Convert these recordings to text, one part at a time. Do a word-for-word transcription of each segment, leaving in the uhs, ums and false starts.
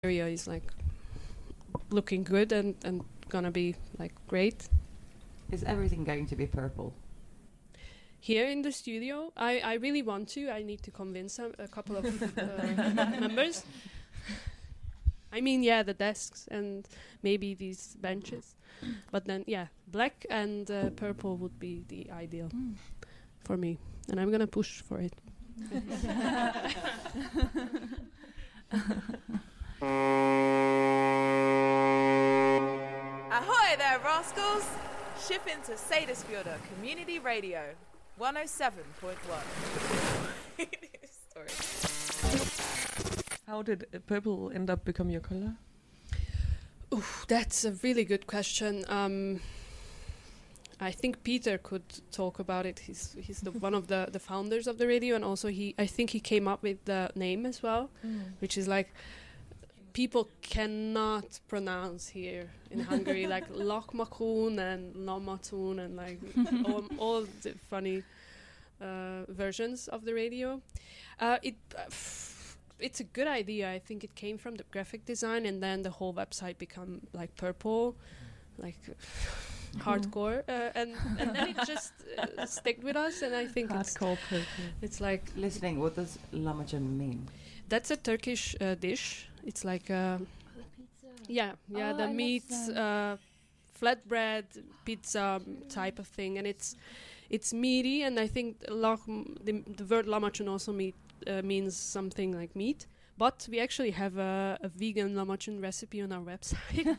area is like looking good and, and gonna be like great. Is everything going to be purple? Here in the studio, I, I really want to. I need to convince a, a couple of uh, members. I mean, yeah, the desks and maybe these benches. But then, yeah, black and uh, purple would be the ideal mm. for me. And I'm going to push for it. Ahoy there, rascals! Ship into Sadisfjordur Community Radio, one oh seven point one. Sorry. How did uh, purple end up become your color? Ooh, that's a really good question. Um, I think Peter could talk about it. He's he's the one of the, the founders of the radio, and also he I think he came up with the name as well, mm. which is like people cannot pronounce here in Hungary, like Lokmakun and Lomatun and like all, all the funny uh, versions of the radio. Uh, it. Uh, It's a good idea. I think it came from the graphic design, and then the whole website become like purple, like uh, hardcore, uh, and and then it just uh, stick with us. And I think hardcore it's purple. It's like listening. What does lahmacun mean? That's a Turkish uh, dish. It's like a yeah, yeah, oh, the I meat uh, flatbread pizza type of thing, and it's it's meaty. And I think lach- the, the word lahmacun also meat. Uh, means something like meat, but we actually have a, a vegan lahmacun recipe on our website.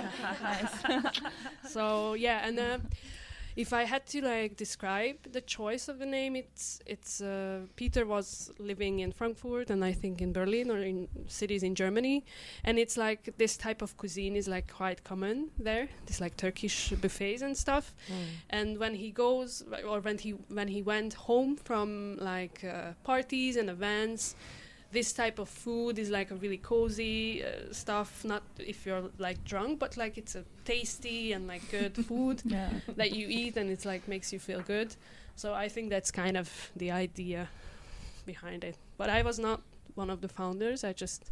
So yeah, and uh, if I had to like describe the choice of the name, it's it's uh, Peter was living in Frankfurt and I think in Berlin or in cities in Germany, and it's like this type of cuisine is like quite common there. This like Turkish buffets and stuff. Mm. And when he goes or when he when he went home from like uh, parties and events, this type of food is like a really cozy uh, stuff, not if you're like drunk, but like it's a tasty and like good food yeah. that you eat and it's like makes you feel good. So I think that's kind of the idea behind it. But I was not one of the founders. I just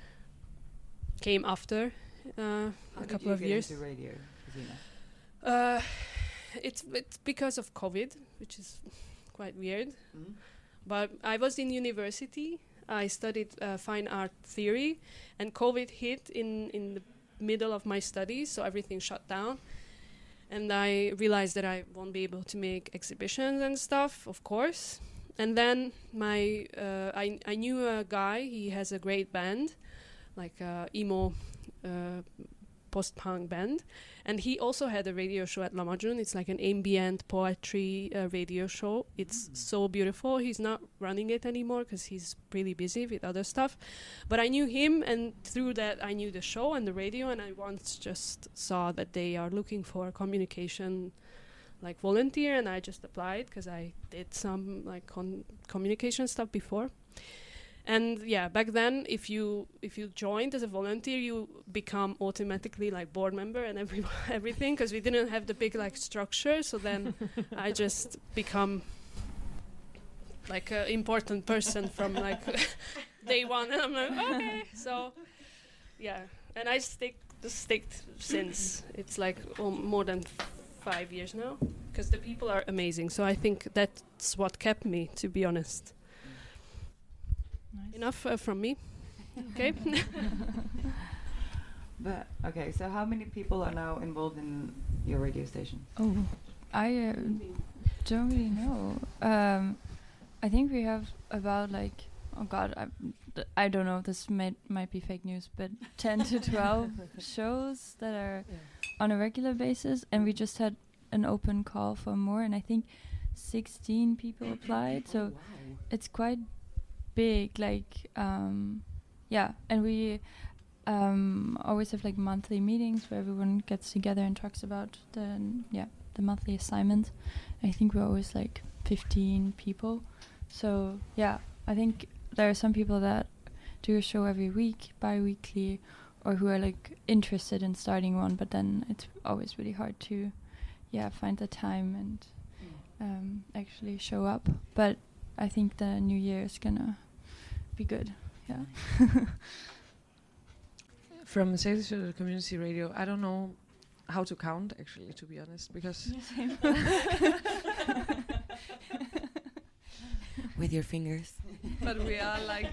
came after uh, a couple of years. How did you get into radio, Zina? Uh, it's, it's because of COVID, which is quite weird. Mm-hmm. But I was in university. I studied uh, fine art theory, and COVID hit in, in the middle of my studies, so everything shut down. And I realized that I won't be able to make exhibitions and stuff, of course. And then my uh, I, I knew a guy, he has a great band, like a emo uh, post-punk band. And he also had a radio show at lahmacun. It's like an ambient poetry uh, radio show. It's mm. so beautiful. He's not running it anymore because he's really busy with other stuff. But I knew him, and through that I knew the show and the radio, and I once just saw that they are looking for a communication like volunteer, and I just applied because I did some like con- communication stuff before. And yeah, back then, if you if you joined as a volunteer, you become automatically like board member and every everything, because we didn't have the big like structure. So then I just become like an important person from like day one, and I'm like okay. So yeah, and I stick sticked since it's like oh, more than f- five years now, because the people are amazing. So I think that's what kept me, to be honest. Nice. Enough uh, from me. Okay. But okay, so how many people are now involved in your radio station? Oh, I uh, don't really know. Um, I think we have about like oh god, I th- I don't know. This might might be fake news, but ten to twelve shows that are yeah. on a regular basis, and we just had an open call for more, and I think sixteen people applied. So oh, wow. It's quite big, like um yeah, and we um always have like monthly meetings where everyone gets together and talks about the n- yeah the monthly assignment. I think we're always like fifteen people, so yeah, I think there are some people that do a show every week, bi-weekly, or who are like interested in starting one, but then it's always really hard to yeah find the time and um actually show up. But I think the new year is gonna be good. Yeah. From Seyðisfjörður Community Radio, I don't know how to count, actually, to be honest, because with your fingers. But we are like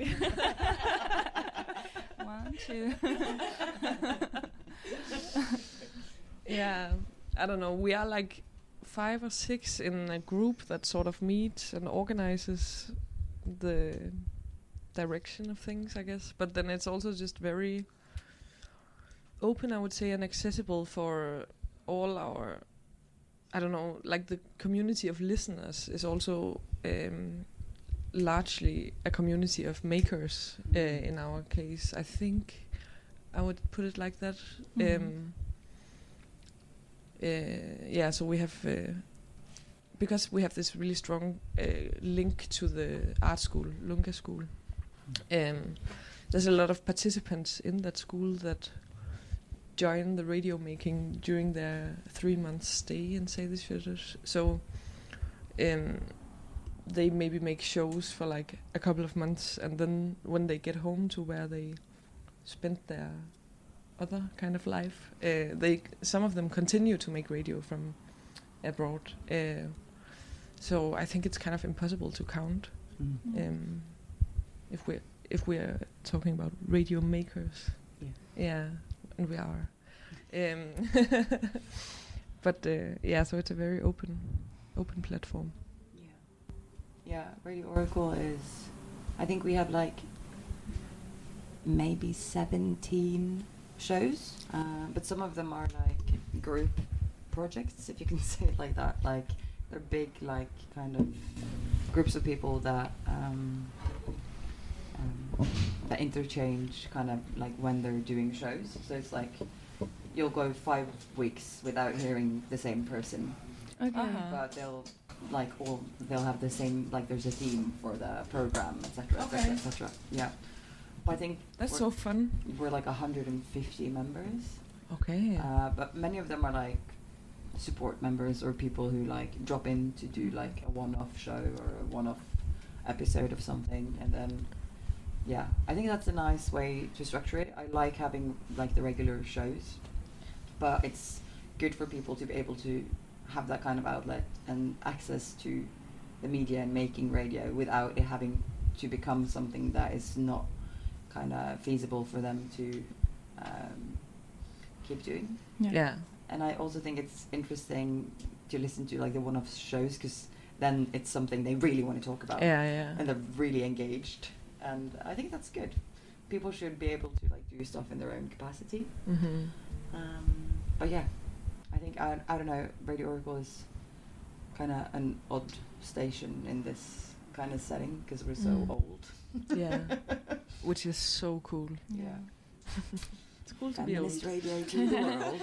one, two. Yeah, I don't know. We are like five or six in a group that sort of meets and organizes the direction of things, I guess. But then it's also just very open, I would say, and accessible for all our, I don't know, like the community of listeners is also um, largely a community of makers uh, in our case. I think I would put it like that. Mm-hmm. Um, uh, yeah, so we have, uh, because we have this really strong uh, link to the art school, Lunga School, um, there's a lot of participants in that school that join the radio making during their three months stay in Seyðisfjörður. So um, they maybe make shows for like a couple of months, and then when they get home to where they spent their other kind of life, uh, they some of them continue to make radio from abroad. Uh, so I think it's kind of impossible to count Mm. um, if we if we're talking about radio makers. Yeah. Yeah, and we are. Um, but uh, yeah, so it's a very open, open platform. Yeah. Yeah, Radio Oracle is, I think we have like maybe seventeen shows, uh, but some of them are like group projects, if you can say it like that. Like they're big, like kind of groups of people that um, um, that interchange kind of like when they're doing shows. So it's like you'll go five weeks without hearing the same person, Okay. Uh-huh. but they'll like all they'll have the same, like there's a theme for the program, et cetera, et cetera, et cetera. Yeah, but I think That's we're, so fun. we're like one hundred fifty members, Okay. uh, but many of them are like support members or people who like drop in to do like a one-off show or a one-off episode of something, and then yeah, I think that's a nice way to structure it. I like having like the regular shows, but it's good for people to be able to have that kind of outlet and access to the media and making radio without it having to become something that is not kind of feasible for them to um, keep doing. Yeah. Yeah. And I also think it's interesting to listen to like the one-off shows, because then it's something they really want to talk about. Yeah, yeah. And they're really engaged, and I think that's good. People should be able to like do stuff in their own capacity. Mm-hmm. Um, but yeah, I think I I don't know. Radio Oracle is kind of an odd station in this kind of setting because we're so Mm. old. Yeah. Which is so cool. Yeah. It's cool to be old. Feminist radio to the world.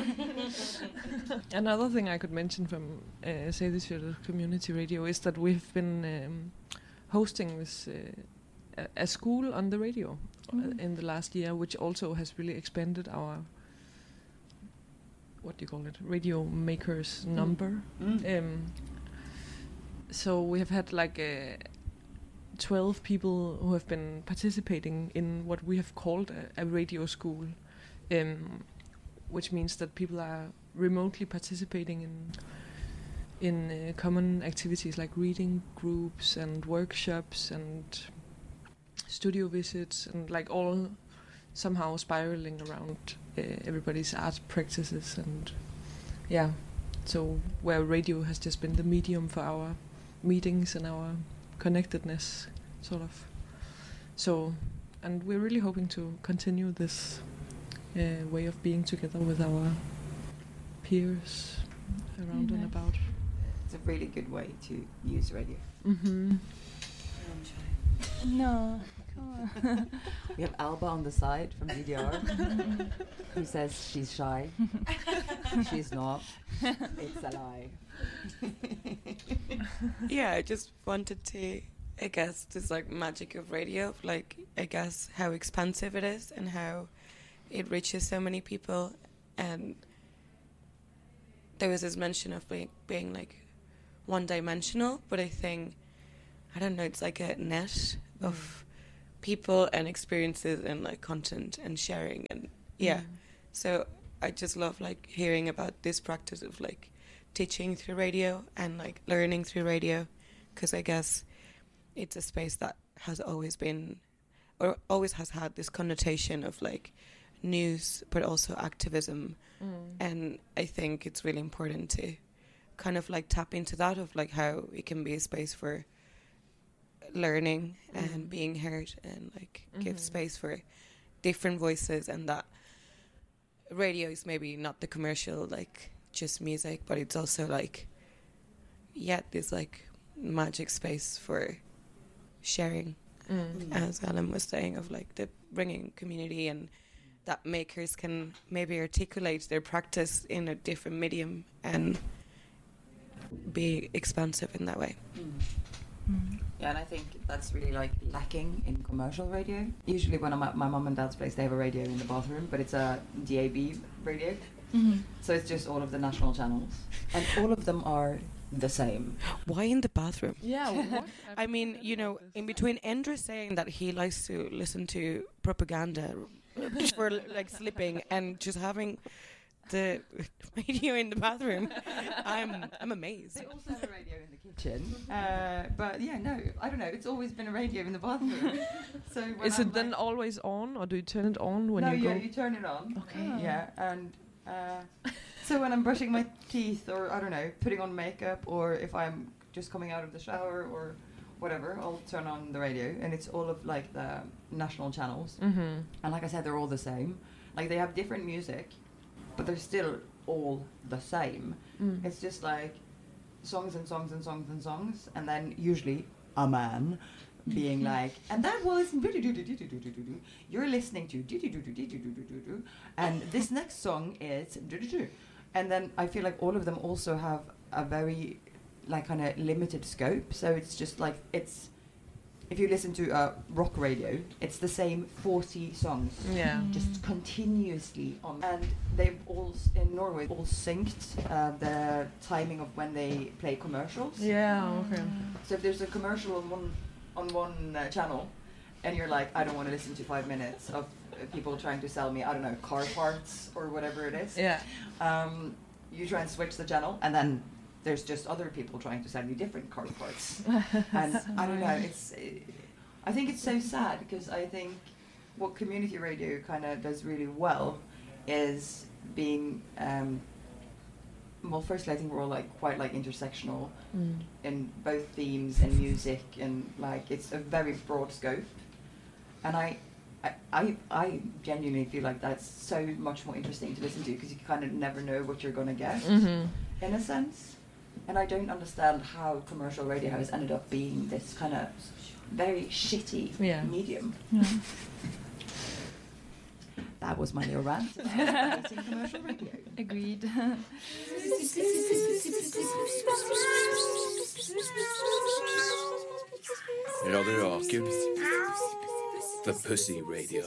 Another thing I could mention from uh, Seyðisfjörður Community Radio is that we've been um, hosting this uh, a, a school on the radio uh, Mm. in the last year, which also has really expanded our, what do you call it, radio makers number. Mm. Um, so we have had like uh, twelve people who have been participating in what we have called a, a radio school, um, which means that people are remotely participating in in uh, common activities like reading groups and workshops and studio visits, and like all somehow spiraling around uh, everybody's art practices. And yeah, so where radio has just been the medium for our meetings and our connectedness, sort of. So, and we're really hoping to continue this uh, way of being together with our peers around and Nice. about. It's a really good way to use radio. Mm-hmm. No. Come on. We have Alba on the side from D D R who says she's shy. She's not. It's a lie. Yeah, I just wanted to, I guess, this like magic of radio, like I guess how expansive it is and how it reaches so many people. And there was this mention of being, being like one dimensional, but I think, I don't know, it's like a net of people and experiences and like content and sharing and yeah. Mm. So I just love like hearing about this practice of like teaching through radio and like learning through radio, because I guess it's a space that has always been or always has had this connotation of like news but also activism. Mm. And I think it's really important to kind of like tap into that of like how it can be a space for learning Mm. and being heard and like give Mhm. space for different voices, and that radio is maybe not the commercial like just music, but it's also like yeah this like magic space for sharing, Mm. as Alan was saying, of like the bringing community, and that makers can maybe articulate their practice in a different medium and be expansive in that way. Mm. Mm. Yeah, and I think that's really like lacking in commercial radio. Usually when I'm at my mum and dad's place, they have a radio in the bathroom, but it's a D A B radio. Mhm. So it's just all of the national channels. And all of them are the same. Why in the bathroom? Yeah. What? I mean, you know, in between Endre saying that he likes to listen to propaganda for like sleeping and just having the radio in the bathroom, I'm I'm amazed. They also have a radio in the kitchen. Uh, but yeah, no, I don't know. It's always been a radio in the bathroom. So when Is I'm it then like- always on, or do you turn it on when no, you yeah, go? you turn it on. Okay. Oh. Yeah, and uh, so when I'm brushing my teeth, or I don't know, putting on makeup, or if I'm just coming out of the shower or whatever, I'll turn on the radio, and it's all of like the national channels. Mm-hmm. And like I said, they're all the same. Like they have different music, but they're still all the same. Mm. It's just like songs and songs and songs and songs, and then usually a man being like, and that was you're listening to and this next song is, and then I feel like all of them also have a very like kind of limited scope. So it's just like it's if you listen to a rock radio, it's the same forty songs Yeah. just continuously on, and they've all s- in Norway all synced uh, the timing of when they play commercials. Yeah. Okay. So if there's a commercial on one on one uh, channel, and you're like, I don't want to listen to five minutes of uh, people trying to sell me, I don't know, car parts or whatever it is. Yeah. Um, you try and switch the channel, and then there's just other people trying to sell you different car parts. And I don't know, it's. Uh, I think it's so sad, because I think what community radio kind of does really well is being. Um, well, firstly, I think we're all like quite like intersectional Mm. in both themes and music, and like it's a very broad scope. And I, I, I, I genuinely feel like that's so much more interesting to listen to, because you kind of never know what you're gonna get Mm-hmm. in a sense. And I don't understand how commercial radio has ended up being this kind of very shitty Yeah. medium. Yeah. That was my little rant about hating commercial radio. Agreed. Radio Rakel. The Pussy Radio.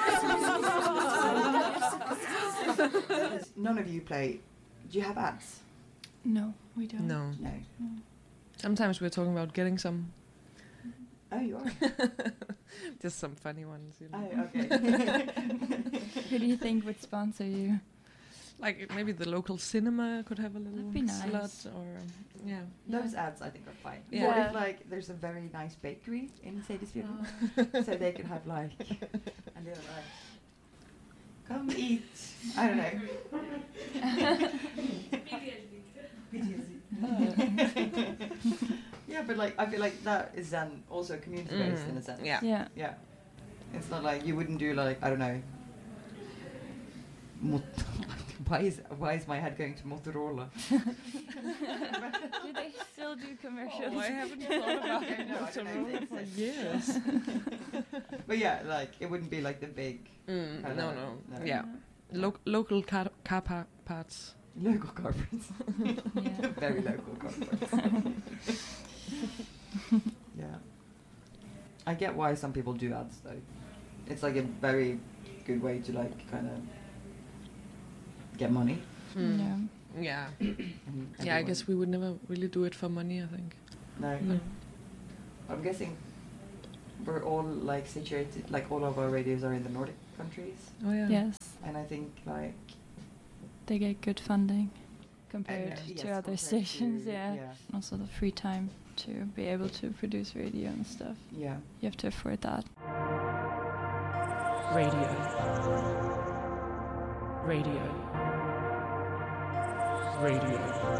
None of you play. Do you have ads? No, we don't. No. No. Sometimes we're talking about getting some. Oh, you are. Just some funny ones. You know? Oh, okay. Who do you think would sponsor you? Like maybe the local cinema could have a little That'd be nice. slot, or um, yeah. Those ads I think are fine. Yeah. Or Yeah. if like there's a very nice bakery in Sadisfjord, so they could have like, and they're like, come eat. I don't know. Yeah, but like I feel like that is then also community based in a Mm, sense. yeah. Yeah. Yeah. It's not like you wouldn't do like I don't know. Mot- why is why is my head going to Motorola? Do they still do commercials? Oh, I haven't thought about I don't know, I don't know if Motorola it for exists. years. But yeah, like it wouldn't be like the big Mm, kinda- no, no, no. yeah. Lo- local car, car pa- parts. local carpets. Yeah. Very local carpets. Yeah. I get why some people do ads though. It's like a very good way to like kind of get money. Mm. Yeah. Yeah. And Yeah, I everyone- guess we would never really do it for money, I think. No. No. I'm guessing. we're all like situated, like all of our radios are in the Nordic countries, Oh yeah. Yes, and I think like they get good funding and, compared uh, to yes, other compared stations. to- Yeah. yeah, Also the free time to be able to produce radio and stuff. yeah. You have to afford that. Radio. Radio. Radio.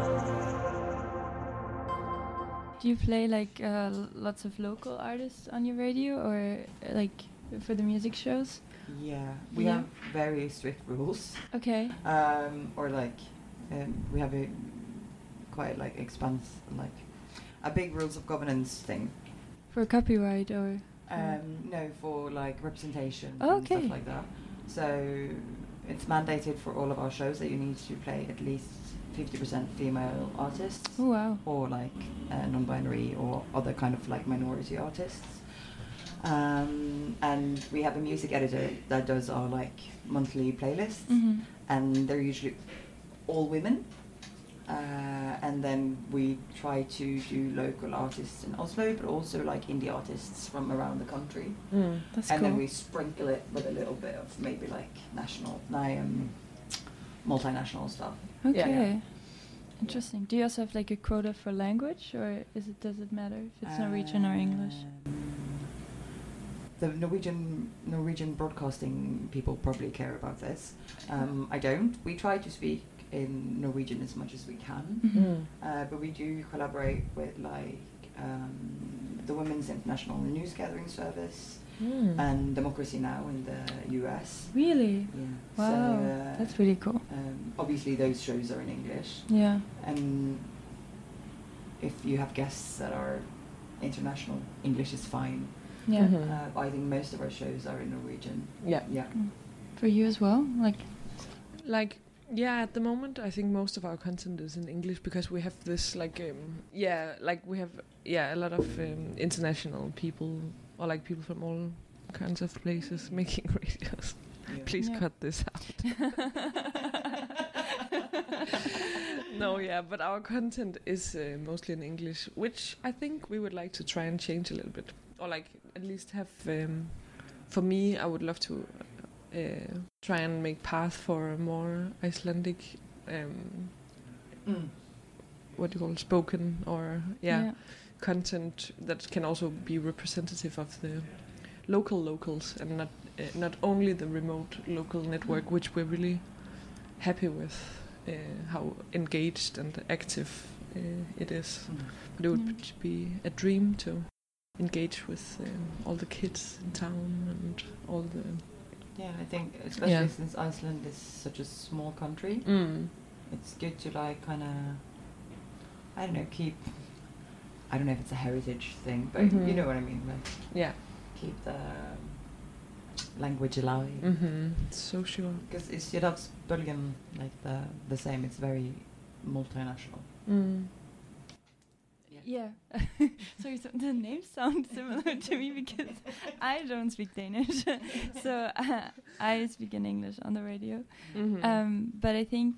Do you play like uh, l- lots of local artists on your radio, or uh, like for the music shows? Yeah, we Yeah. have very strict rules, Okay. um, or like um, we have a quite like expanse, like a big rules of governance thing. For copyright or? Um, no, for like representation Oh, and okay. stuff like that. So it's mandated for all of our shows that you need to play at least fifty percent female artists, Oh wow. or like uh, non-binary or other kind of like minority artists. Um, and we have a music editor that does our like monthly playlists, Mm-hmm. and they're usually all women. Uh, and then we try to do local artists in Oslo, but also like indie artists from around the country. Mm. That's And cool. then we sprinkle it with a little bit of maybe like national, no, um, multinational stuff. Okay. yeah. Interesting. Do you also have like a quota for language, or is it does it matter if it's Norwegian or English? Um, The Norwegian Norwegian broadcasting people probably care about this. Um, I don't. We try to speak in Norwegian as much as we can, Mhm. Mm. uh, but we do collaborate with like um, the Women's International News Gathering Service Mm. and Democracy Now! In the U S. Really? Yeah. Wow. So, uh, That's really cool. um, obviously, those shows are in English, Yeah. and if you have guests that are international, English is fine. Yeah. Mhm. Uh, but I think most of our shows are in Norwegian. Yeah. Yeah. Mm. For you as well? Like. Like, yeah, at the moment I think most of our content is in English because we have this like um, yeah, like we have yeah a lot of um, international people, or like people from all kinds of places making radios. Yeah. Please Yeah. cut this out. No, yeah, but our content is uh, mostly in English, which I think we would like to try and change a little bit, or like at least have. Um, for me, I would love to uh, try and make path for a more Icelandic, um, Mm. what do you call it, spoken or yeah, Yeah. content that can also be representative of the local locals and not uh, not only the remote local network, which we're really happy with uh, how engaged and active uh, it is. Mm. But it would Yeah. be a dream to engage with um, all the kids in town and all the. Yeah, I think especially Yeah. since Iceland is such a small country, Mm. it's good to like kind of, I don't know, keep. I don't know if it's a heritage thing, but Mhm. you know what I mean. Like Yeah. keep the language alive. Mm-hmm. So sure. Because it's Jyllandsbølgen, like the the same. It's very multinational. Mm. Yeah. Sorry, so the names sound similar to me because I don't speak Danish. So uh, I speak in English on the radio. Mm-hmm. Um, but I think,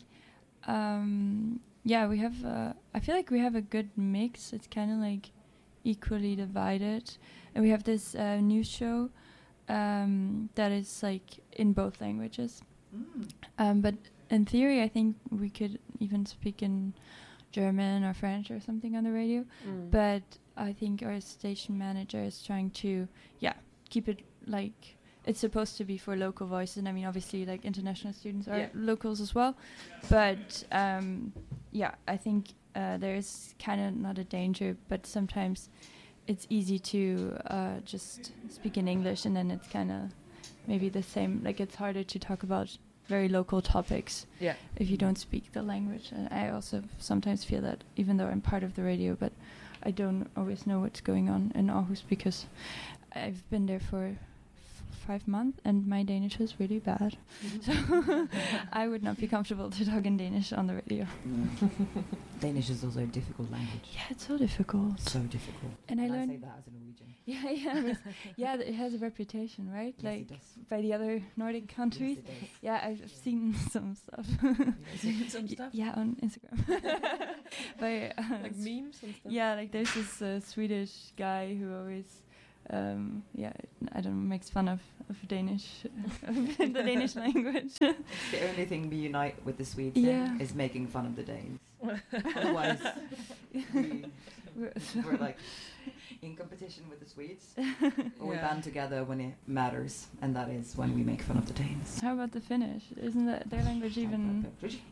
um, yeah, we have. Uh, I feel like we have a good mix. It's kind of like equally divided, and we have this uh, news show um, that is like in both languages. Mm. Um, but in theory, I think we could even speak in German or French or something on the radio. Mm. But I think our station manager is trying to, yeah, keep it like it's supposed to be for local voices. And I mean, obviously, like international students are Yeah. locals as well. But um, yeah, I think uh, there's kind of not a danger, but sometimes it's easy to uh, just speak in English, and then it's kind of maybe the same. Like it's harder to talk about very local topics Yeah. if you don't speak the language. And I also sometimes feel that, even though I'm part of the radio, but I don't always know what's going on in Aarhus because I've been there for f- five months and my Danish is really bad. So I would not be comfortable to talk in Danish on the radio. No. Danish is also a difficult language. Yeah, it's so difficult. So difficult. And I I say learned, that as a Norwegian. yeah, yeah, but yeah, it has a reputation, right? Yes, like it does. by the other Nordic countries. Yes, it does. Yeah, I've seen some stuff. Some Y- stuff? Yeah, on Instagram. By, uh, Like s- memes and stuff. Yeah, like there's this uh, Swedish guy who always um, yeah, I don't know, makes fun of, of Danish, of the Danish language. The only thing we unite with the Swedes Yeah. in is making fun of the Danes. Otherwise, we, we're like in competition with the Swedes. Or we Yeah. band together when it matters, and that is when we make fun of the Danes. How about the Finnish? Isn't that their language even?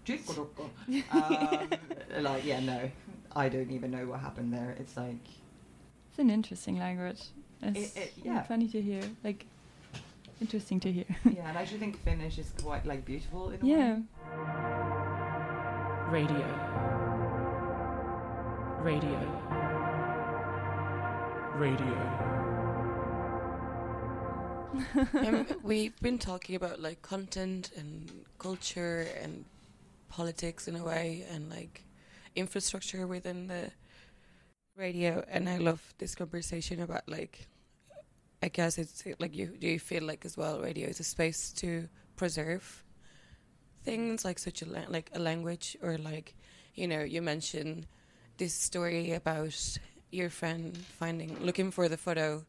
um, like, yeah, no. I don't even know what happened there. It's like, It's an interesting language. It's It- it- yeah. funny to hear, like interesting to hear. yeah, and I actually think Finnish is quite like beautiful in a Yeah. way. Radio. Radio. Radio. um, we've been talking about like content and culture and politics in a way, and like infrastructure within the radio. And I love this conversation about like, I guess it's like you do you feel like as well radio is a space to preserve things like such a la- like a language, or like, you know, you mentioned this story about your friend finding looking for the photo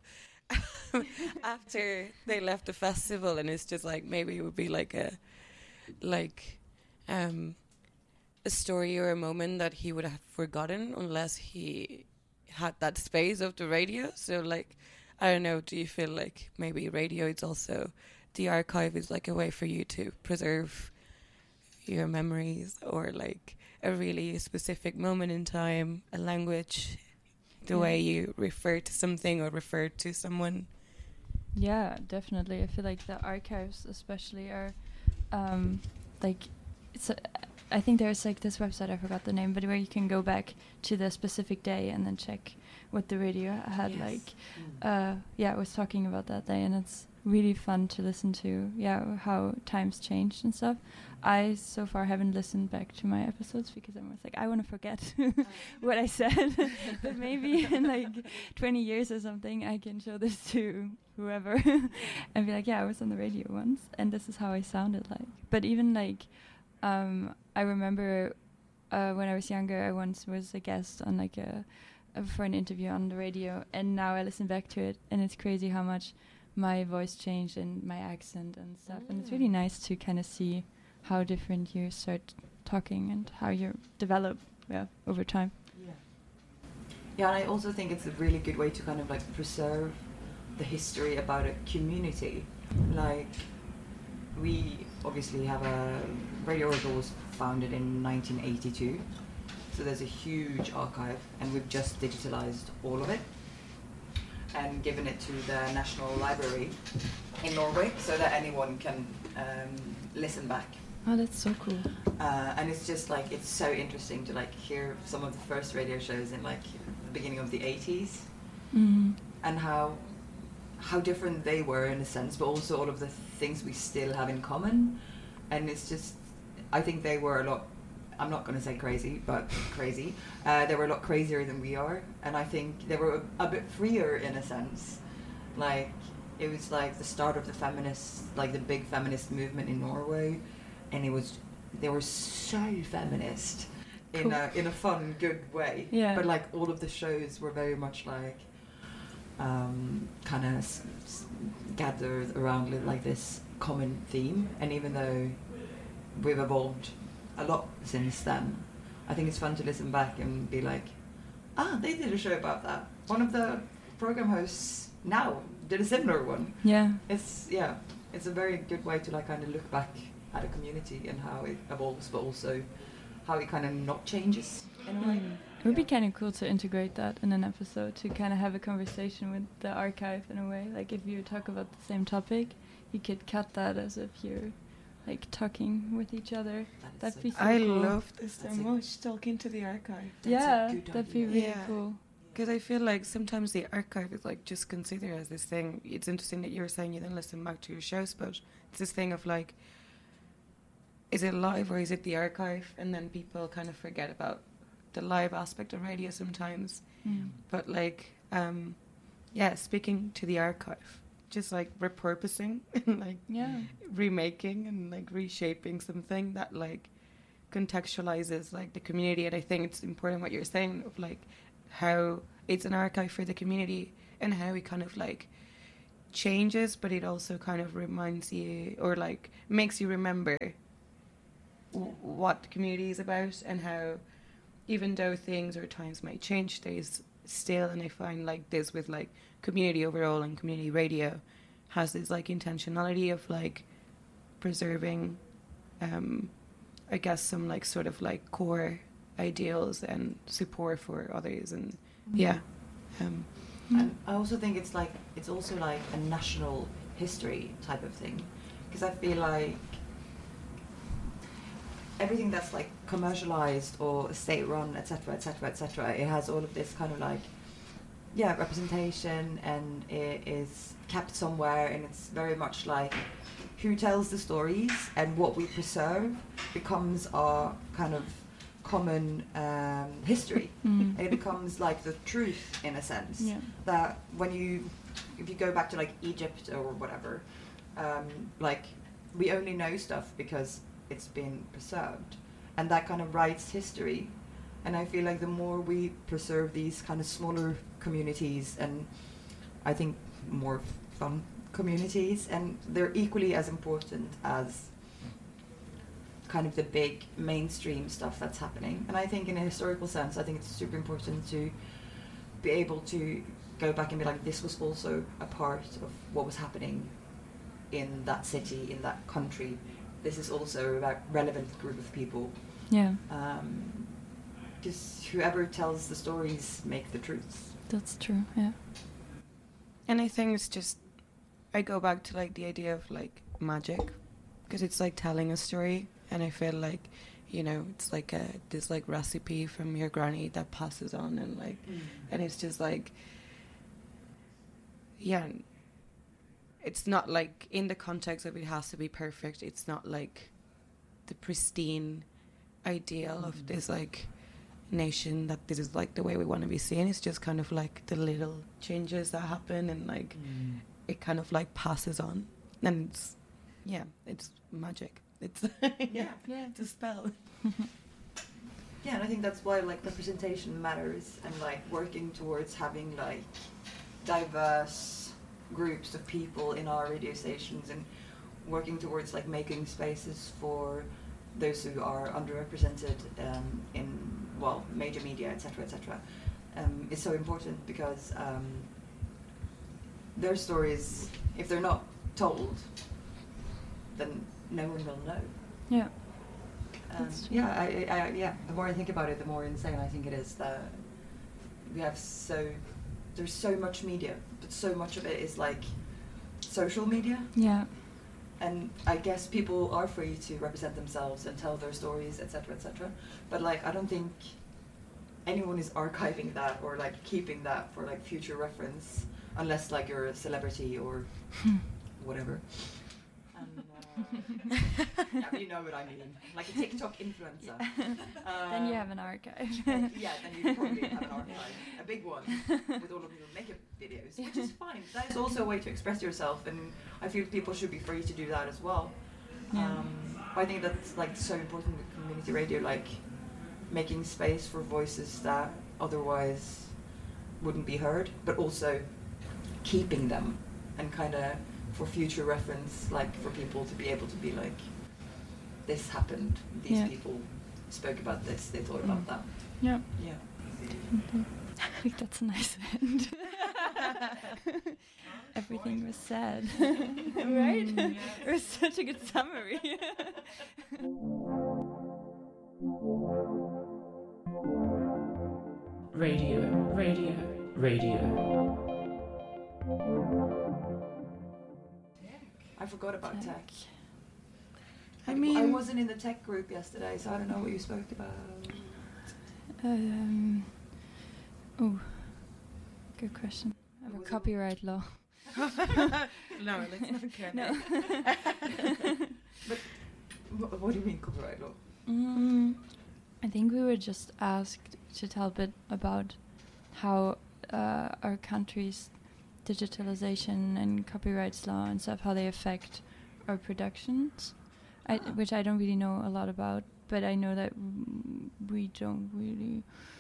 after they left the festival, and it's just like maybe it would be like a like um a story or a moment that he would have forgotten unless he had that space of the radio. So like, I don't know, do you feel like maybe radio is also, the archive is like a way for you to preserve your memories, or like a really specific moment in time, a language, the Yeah. way you refer to something or refer to someone? Yeah, definitely. I feel like the archives, especially, are um, like it's. A, I think there's like this website, I forgot the name, but where you can go back to the specific day and then check what the radio had. Yes. Like, uh, yeah, I was talking about that day, and it's really fun to listen to. Yeah, how times changed and stuff. I so far haven't listened back to my episodes because I'm always like, I want to forget what I said. But maybe in like twenty years or something, I can show this to whoever and be like, yeah, I was on the radio once, and this is how I sounded like. But even like, um, I remember uh, when I was younger, I once was a guest on like a, a for an interview on the radio, and now I listen back to it, and it's crazy how much my voice changed and my accent and stuff. And it's really nice to kind of see how different you start talking and how you develop, yeah, over time. Yeah. Yeah, and I also think it's a really good way to kind of like preserve the history about a community. Like, we obviously have a Radio Oracle was founded in nineteen eighty-two, so there's a huge archive, and we've just digitalized all of it and given it to the National Library in Norway so that anyone can um, listen back. Oh, that's so cool. Uh, and it's just like, it's so interesting to like hear some of the first radio shows in like the beginning of the eighties, Mm. and how how different they were in a sense, but also all of the things we still have in common. And it's just, I think they were a lot, I'm not going to say crazy, but crazy. Uh, they were a lot crazier than we are, and I think they were a, a bit freer in a sense. Like, it was like the start of the feminist, like the big feminist movement in Norway, and it was, they were so feminist in Cool. a in a fun, good way. Yeah. But like all of the shows were very much like um, kind of s- s- gathered around li- like this common theme. And even though we've evolved a lot since then, I think it's fun to listen back and be like, ah, they did a show about that. One of the program hosts now did a similar one. Yeah. It's yeah, it's a very good way to like kind of look back at a community and how it evolves, but also how it kind of not changes in a way. It would be kind of cool to integrate that in an episode, to kind of have a conversation with the archive in a way. Like if you talk about the same topic, you could cut that as if you're like talking with each other. That's That'd so be so I cool. love this so That's a- much, talking to the archive. That's a yeah, good that'd be idea. really Yeah. cool. Because I feel like sometimes the archive is like just considered as this thing. It's interesting that you were saying you then listen back to your shows, but it's this thing of like, is it live or is it the archive? And then people kind of forget about the live aspect of radio sometimes. Mm. But like, um, yeah, speaking to the archive, just like repurposing and like Yeah. remaking and like reshaping something that like contextualizes like the community. And I think it's important what you're saying of like how it's an archive for the community and how it kind of like changes, but it also kind of reminds you or like makes you remember w- what community is about, and how even though things or times might change, there's still, and I find like this with like community overall and community radio has this like intentionality of like preserving um I guess some like sort of like core ideals and support for others, and yeah um And I also think it's like it's also like a national history type of thing, because I feel like everything that's like commercialized or state-run, et cetera, et cetera, et cetera, it has all of this kind of like, yeah, representation, and it is kept somewhere, and it's very much like who tells the stories and what we preserve becomes our kind of common um, history. Mm. And it becomes like the truth in a sense. Yeah. That when you, if you go back to like Egypt or whatever, um, like we only know stuff because it's been preserved, and that kind of writes history. And I feel like the more we preserve these kind of smaller communities, and I think more fun communities, and they're equally as important as kind of the big mainstream stuff that's happening. And I think in a historical sense, I think it's super important to be able to go back and be like, this was also a part of what was happening in that city, in that country. This is also a relevant group of people. Yeah. Um, because whoever tells the stories make the truths. That's true, yeah. And I think it's just, I go back to like the idea of like magic, because it's like telling a story, and I feel like, you know, it's like a this like recipe from your granny that passes on, and like, mm. and it's just like, yeah, it's not like in the context of it has to be perfect. It's not like the pristine ideal mm. of this like nation that this is like the way we want to be seen. It's just kind of like the little changes that happen, and like mm. it kind of like passes on, and it's yeah it's magic. It's yeah, yeah, it's a spell. Yeah, and I think that's why like representation matters, and like working towards having like diverse groups of people in our radio stations, and working towards like making spaces for those who are underrepresented um, in well major media, et cetera, et cetera, um, is so important, because um, their stories, if they're not told, then no one will know. Yeah. Um, yeah, I, I, I, yeah. The more I think about it, the more insane I think it is that we have so there's so much media, but so much of it is like social media. Yeah. And I guess people are free to represent themselves and tell their stories, et cetera, et cetera. But like, I don't think anyone is archiving that or like keeping that for like future reference, unless like you're a celebrity or whatever. And, uh, yeah, you know what I mean, like a TikTok influencer. Uh, then you have an archive. Yeah, then you probably have an archive, a big one with all of your makeup videos, which is fine. That is also a way to express yourself, and I feel people should be free to do that as well. Yeah. Um, I think that's like so important with community radio, like making space for voices that otherwise wouldn't be heard, but also keeping them and kind of for future reference, like for people to be able to be like, this happened, these yeah. people spoke about this, they thought about that. Yeah. Yeah. I think that's a nice end. Everything was said. Right? Yeah. It was such a good summary. Radio, radio, radio. I forgot about tech. tech. I mean, I wasn't in the tech group yesterday, so I don't know what you spoke about. Um, oh, good question. I have a copyright law. No, let's not care. No. But wh- what do you mean copyright law? Mm, I think we were just asked to tell a bit about how uh, our country's digitalization and copyrights law and stuff, how they affect our productions, I, which I don't really know a lot about, but I know that w- we don't really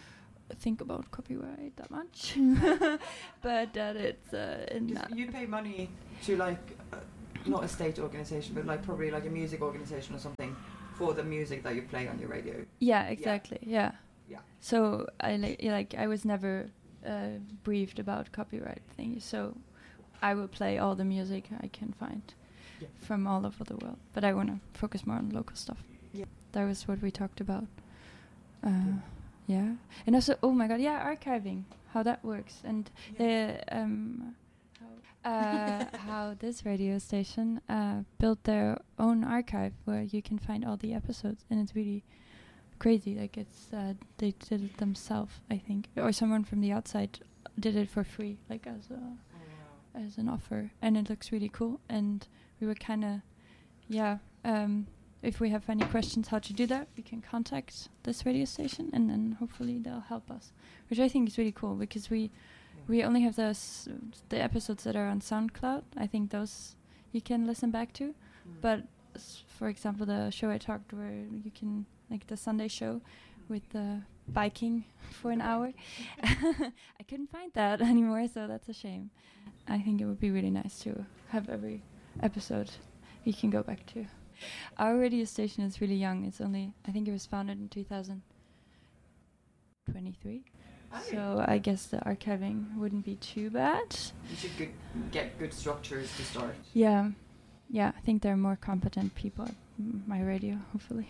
think about copyright that much, but that it's uh, in. 'Cause you pay money to like uh, not a state organization, but like probably like a music organization or something for the music that you play on your radio. Yeah, exactly. Yeah. Yeah. So I like like I was never uh, briefed about copyright things, so I will play all the music I can find Yeah. from all over the world. But I want to focus more on local stuff. Yeah. That was what we talked about. Uh, Yeah. yeah. And also, oh my god, yeah, archiving, how that works, and the um, uh, how this radio station uh, built their own archive where you can find all the episodes, and it's really crazy. Like it's uh, they did it themselves, I think, or someone from the outside did it for free, like as a as an offer, and it looks really cool. And we were kind of, yeah. Um, if we have any questions how to do that, we can contact this radio station, and then hopefully they'll help us, which I think is really cool because we we only have those the episodes that are on SoundCloud. I think those you can listen back to, Mm. but s- for example, the show I talked where you can like the Sunday show with the biking for an hour. I couldn't find that anymore, so that's a shame. I think it would be really nice to have every episode you can go back to. Our radio station is really young. It's only, I think it was founded in two thousand twenty-three. So I guess the archiving wouldn't be too bad. You should good, get good structures to start. Yeah. Yeah, I think there are more competent people at m- my radio, hopefully.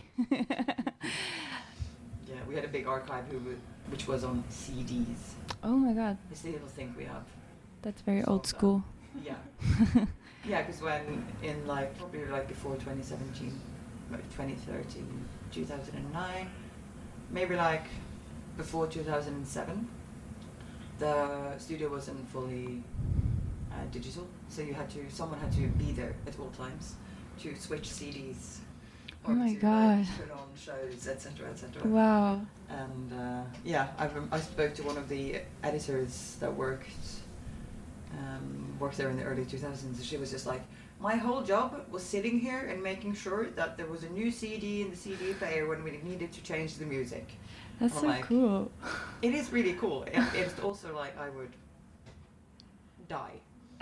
Yeah, we had a big archive who would, which was on C Ds. Oh my god, I still think we have. that's very Some old of them. school. Yeah. Yeah, because when in like probably like before twenty seventeen, like twenty thirteen, two thousand nine, maybe like before two thousand seven, the studio wasn't fully uh, digital, so you had to someone had to be there at all times to switch C Ds. Oh or my to, God. Like, put on shows, et cetera, et cetera. Wow. And uh, yeah, I, rem- I spoke to one of the editors that worked um, worked there in the early two thousands. She was just like, my whole job was sitting here and making sure that there was a new C D in the C D player when we needed to change the music. That's I'm so like, cool. It is really cool. It, it's also like I would die.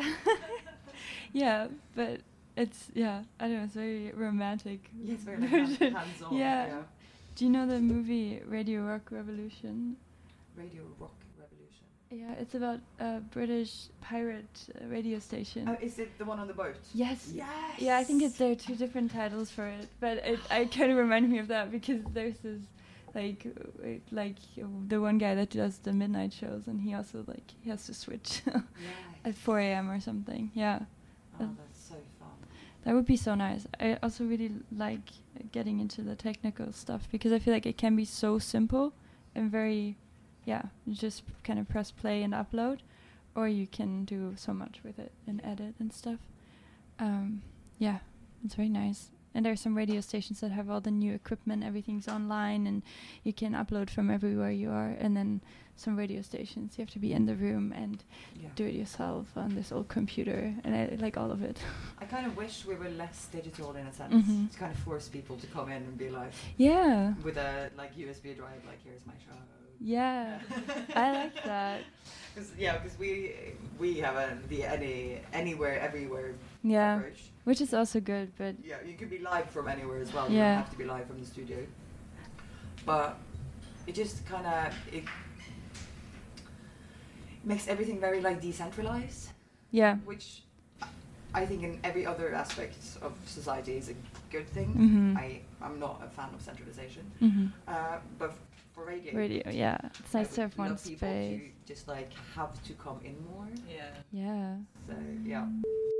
Yeah, but it's, yeah, I don't know, it's very romantic. Yeah, it's very like, hand- version. hands-on. Yeah. yeah. Do you know the movie Radio Rock Revolution? Radio Rock Revolution. Yeah, it's about a British pirate uh, radio station. Oh, is it the one on the boat? Yes. Yes. Yeah, I think it's there are two different titles for it, but it I kind of remind me of that because there's this like uh, it- like uh, the one guy that does the midnight shows, and he also like he has to switch Yes. at four a m or something. Yeah, Oh, Uh, that's so fun. that would be so nice. I also really like uh, getting into the technical stuff because I feel like it can be so simple and very, yeah, you just kind of press play and upload, or you can do so much with it and edit and stuff. Um, yeah, it's very nice. And there are some radio stations that have all the new equipment, everything's online, and you can upload from everywhere you are. And then some radio stations, you have to be in the room and Yeah. do it yourself on this old computer, and I like all of it. I kind of wish we were less digital in a sense. Mhm. To kind of force people to come in and be like, Yeah, with a like U S B drive, like here's my show. yeah, I like that. Cause, yeah, because we we have a the any anywhere everywhere Yeah, approach. which is also good, but Yeah, you could be live from anywhere as well. You Yeah. don't have to be live from the studio. But it just kind of it makes everything very like decentralized, yeah. which I think in every other aspect of society is a good thing. Mhm. I I'm not a fan of centralization, hmm uh, but for radio, Radio, yeah, it's I nice to would have one love people space. to just like have to come in more. Yeah. Yeah. So yeah,